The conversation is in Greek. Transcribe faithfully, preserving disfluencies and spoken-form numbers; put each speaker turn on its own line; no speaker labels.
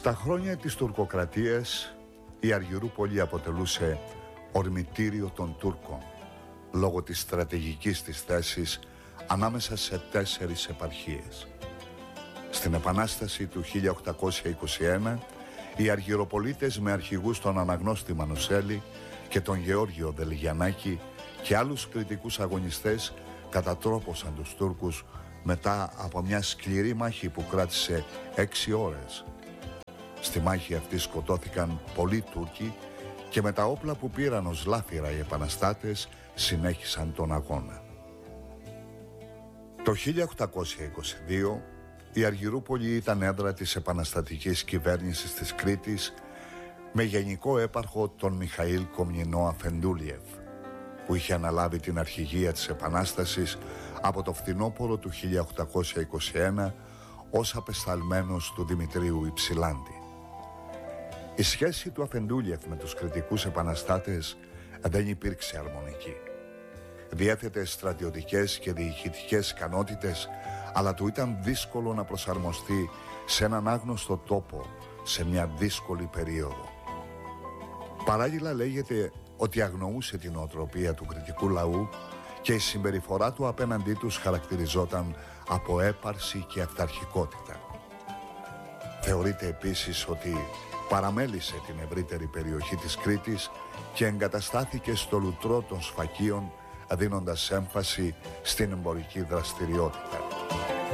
Στα χρόνια της τουρκοκρατίας η Αργυρούπολη αποτελούσε ορμητήριο των Τούρκων λόγω της στρατηγικής της θέσης ανάμεσα σε τέσσερις επαρχίες. Στην Επανάσταση του χίλια οκτακόσια είκοσι ένα οι Αργυροπολίτες με αρχηγούς τον Αναγνώστη Μανουσέλη και τον Γεώργιο Δελιγιαννάκη και άλλους κριτικούς αγωνιστές κατατρόπωσαν τους Τούρκους μετά από μια σκληρή μάχη που κράτησε έξι ώρες. Στη μάχη αυτή σκοτώθηκαν πολλοί Τούρκοι και με τα όπλα που πήραν ως λάφυρα οι επαναστάτες συνέχισαν τον αγώνα. Το χίλια οκτακόσια είκοσι δύο η Αργυρούπολη ήταν έδρα της επαναστατικής κυβέρνησης της Κρήτης με γενικό έπαρχο τον Μιχαήλ Κομνηνό Αφεντούλιεφ, που είχε αναλάβει την αρχηγία της Επανάστασης από το φθινόπωρο του χίλια οκτακόσια είκοσι ένα ως απεσταλμένος του Δημητρίου Υψηλάντη. Η σχέση του Αφεντούλιεφ με τους κριτικούς επαναστάτες δεν υπήρξε αρμονική. Διέθετε στρατιωτικές και διοικητικές ικανότητες, αλλά του ήταν δύσκολο να προσαρμοστεί σε έναν άγνωστο τόπο σε μια δύσκολη περίοδο. Παράλληλα λέγεται ότι αγνοούσε την νοοτροπία του κριτικού λαού και η συμπεριφορά του απέναντί τους χαρακτηριζόταν από έπαρση και αυταρχικότητα. Θεωρείται επίσης ότι παραμέλησε την ευρύτερη περιοχή της Κρήτης και εγκαταστάθηκε στο λουτρό των Σφακίων, δίνοντας έμφαση στην εμπορική δραστηριότητα.